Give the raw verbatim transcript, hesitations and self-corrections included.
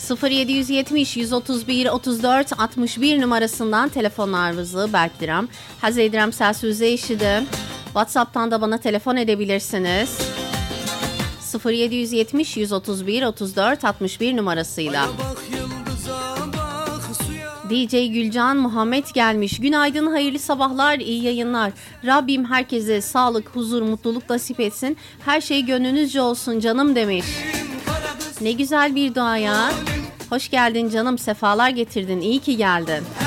sıfır yedi yetmiş yüz otuz bir otuz dört altmış bir numarasından telefonlarınızı beklerim. Haz edirəm səsinizi eşidim. WhatsApp'tan da bana telefon edebilirsiniz. sıfır yedi yetmiş yüz otuz bir otuz dört altmış bir numarasıyla. D J Gülcan Muhammed gelmiş. Günaydın, hayırlı sabahlar, iyi yayınlar. Rabbim herkese sağlık, huzur, mutluluk nasip etsin. Her şey gönlünüzce olsun canım demiş. Ne güzel bir dua ya. Hoş geldin canım, sefalar getirdin, iyi ki geldin.